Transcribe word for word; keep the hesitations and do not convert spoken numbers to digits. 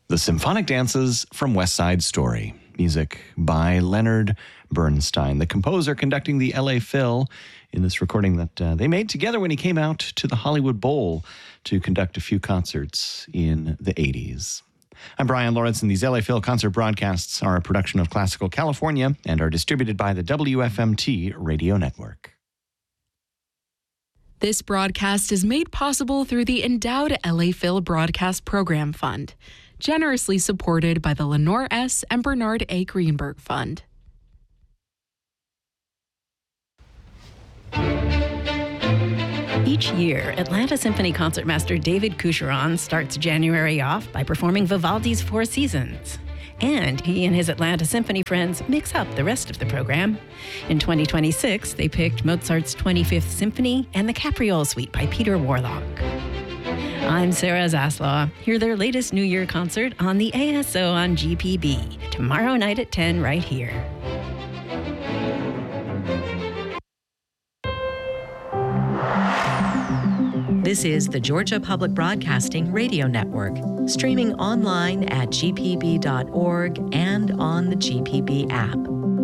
The Symphonic Dances from West Side Story. Music by Leonard Bernstein, the composer conducting the L A Phil in this recording that uh, they made together when he came out to the Hollywood Bowl to conduct a few concerts in the eighties. I'm Brian Lawrence, and these L A Phil concert broadcasts are a production of Classical California and are distributed by the W F M T Radio Network. This broadcast is made possible through the endowed L A Phil Broadcast Program Fund, generously supported by the Lenore S. and Bernard A. Greenberg Fund. Each year, Atlanta Symphony concertmaster David Coucheron starts January off by performing Vivaldi's Four Seasons. And he and his Atlanta Symphony friends mix up the rest of the program. In twenty twenty-six, they picked Mozart's twenty-fifth Symphony and the Capriole Suite by Peter Warlock. I'm Sarah Zaslaw. Hear their latest New Year concert on the A S O on G P B, tomorrow night at ten right here. This is the Georgia Public Broadcasting Radio Network, streaming online at g p b dot org and on the G P B app.